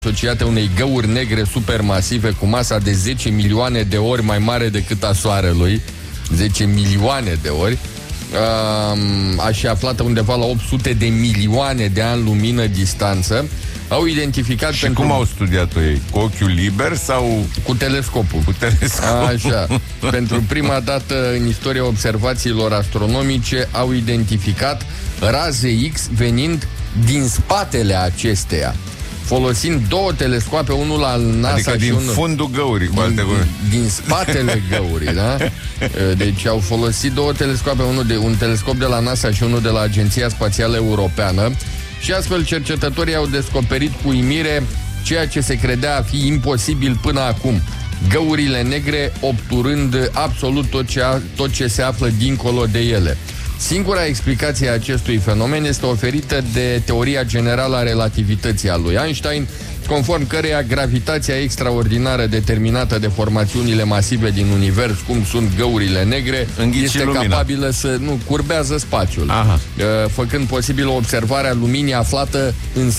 asociate unei găuri negre supermasive cu masa de 10 milioane de ori mai mare decât a Soarelui. 10 milioane de ori. Și aflată undeva la 800 de milioane de ani lumină distanță. Au identificat. Și cum au studiat-o ei? Cu ochiul liber sau cu telescopul? Cu telescopul. Așa. Pentru prima dată în istoria observațiilor astronomice au identificat raze X venind din spatele acesteia, folosind două telescoape, unul la NASA, adică și din unul fundul găurii, cu alte cuvinte. Din spatele găurii, da? Deci au folosit două telescoape, un telescop de la NASA și unul de la Agenția Spațială Europeană, și astfel cercetătorii au descoperit cu uimire ceea ce se credea a fi imposibil până acum: găurile negre obturând absolut tot ce se află dincolo de ele. Singura explicație a acestui fenomen este oferită de teoria generală a relativității a lui Einstein, conform căreia gravitația extraordinară determinată de formațiunile masive din univers, cum sunt găurile negre, este capabilă să curbează spațiul, făcând posibil observarea luminii aflată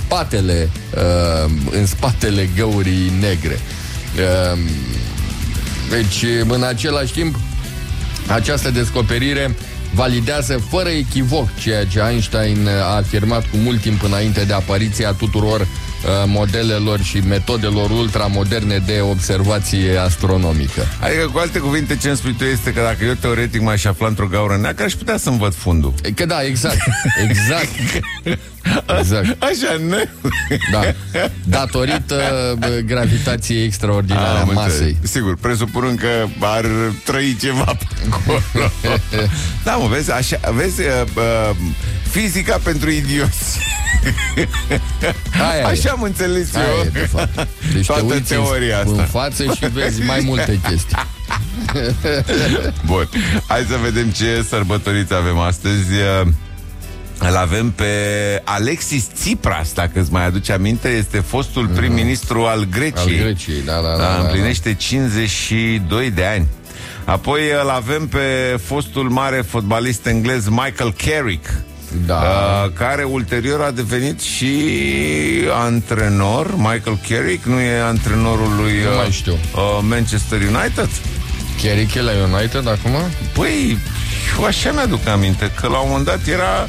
în spatele găurii negre. Deci, în același timp, această descoperire validează fără echivoc ceea ce Einstein a afirmat cu mult timp înainte de apariția tuturor modelelor și metodelor ultramoderne de observație astronomică. Adică, cu alte cuvinte, ce îmi spui tu este că dacă eu teoretic m-aș afla într-o gaură neagră, aș putea să-mi văd fundul. Că da, exact. Așa, ne? Da. Datorită gravitației extraordinare a masei. Sigur, presupunând că ar trăi ceva pe acolo. Da, mă, vezi, așa, fizica pentru idioți. Așa am înțeles eu. De fapt. Deci toată te uiți teoria asta în față și vezi mai multe chestii. Bun, hai să vedem ce sărbătoriți avem astăzi. Îl avem pe Alexis Tsipras, dacă îți mai aduce aminte. Este fostul prim-ministru al Greciei. Da, împlinește 52 de ani. Apoi îl avem pe fostul mare fotbalist englez Michael Carrick, care ulterior a devenit și antrenor. Michael Carrick nu e antrenorul lui Manchester United? Carrick e la United acum? Păi, eu așa mi-aduc aminte că la un moment dat era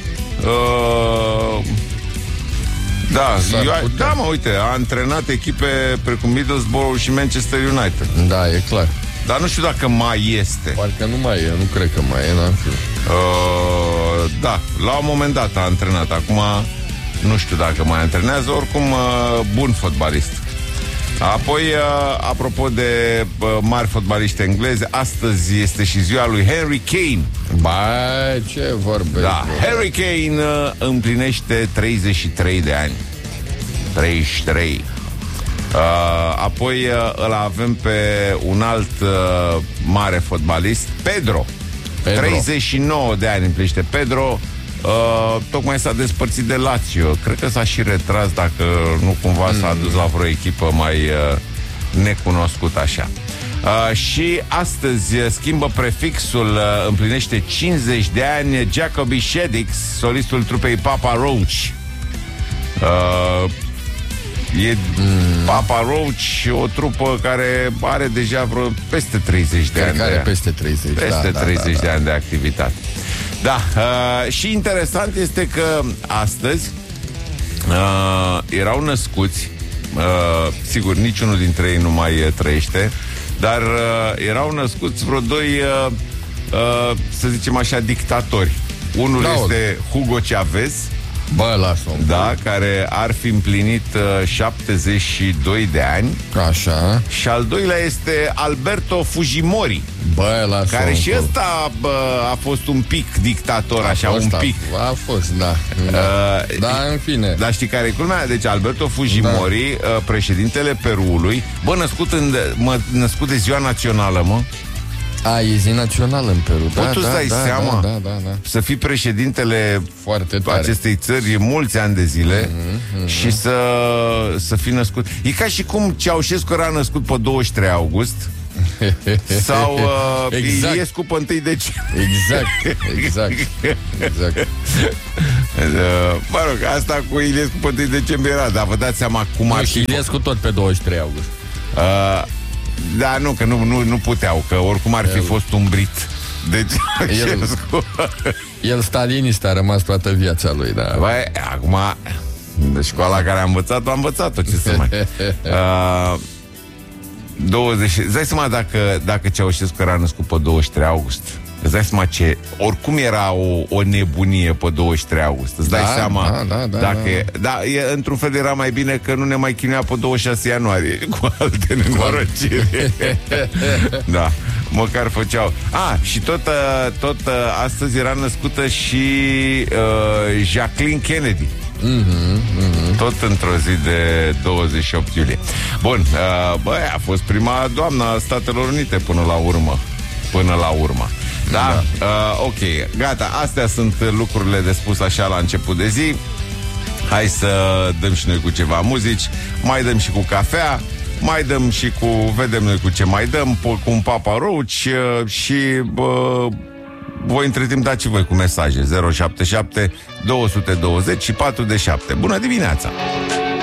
uite, a antrenat echipe precum Middlesbrough și Manchester United. Da, e clar. Dar nu știu dacă mai este. Parcă nu mai e, nu cred că mai e, n-am știu. Da, la un moment dat a antrenat. Acum nu știu dacă mai antrenează. Oricum, bun fotbalist. Apoi, apropo de mari fotbaliști englezi, astăzi este și ziua lui Harry Kane. Ce vorbești? Da, Harry Kane împlinește 33 de ani. 33. Apoi îl avem pe un alt mare fotbalist, Pedro. 39 de ani împlinește Pedro. Tocmai s-a despărțit de Lazio. Cred că s-a și retras, dacă nu cumva s-a dus la vreo echipă mai necunoscută așa. Și astăzi schimbă prefixul, împlinește 50 de ani Jacoby Shaddix, solistul trupei Papa Roach. E Papa Roach, o trupă care are deja vreo peste 30 de ani. Peste 30. Peste 30 de ani de activitate. Da, și interesant este că astăzi erau născuți, sigur, niciunul dintre ei nu mai trăiește, dar erau născuți vreo doi, să zicem așa, dictatori. Unul este Hugo Chavez, da, care ar fi împlinit 72 de ani. Așa. Și al doilea este Alberto Fujimori, care și ăsta a fost un pic dictator, A fost, da. Da, în fine. Dar știi care e culmea? Deci Alberto Fujimori, președintele Peruului, născut de ziua națională, mă. E zi națională în Peru. Tu îți dai seama? Da. Să fii președintele foarte tare acestei țări mulți ani de zile și să fii născut. E ca și cum Ceaușescu era născut pe 23 august sau Iliescu pe 1 decembrie. Exact. Mă rog, asta cu Iliescu pe 1 decembrie era, dar vă dați seama cum ar fi... Iliescu tot pe 23 august. Da, nu, că nu puteau, că oricum ar fi fost umbrit. Deci, el stalinist a rămas toată viața lui, da. Băi, acum, de școala care a învățat-o, ce să mai... 20... Îți dai seama dacă Ceaușescu era născut pe 23 august? Îți dai seama ce... Oricum era o nebunie pe 23 august. Îți dai seama dacă... într-un fel era mai bine că nu ne mai chinuia pe 26 ianuarie cu alte nenorociri. Da, măcar făceau... și tot astăzi era născută și Jacqueline Kennedy. Tot într-o zi de 28 iulie. Bun, a fost prima doamnă a Statelor Unite până la urmă. Da? Ok, gata, astea sunt lucrurile de spus așa la început de zi. Hai să dăm și noi cu ceva muzici. Mai dăm și cu cafea. Mai dăm și cu... Vedem noi cu ce mai dăm. Cu un Papa Roach. Și voi între timp dați voi cu mesaje 077 220 4 de 7. Bună dimineața!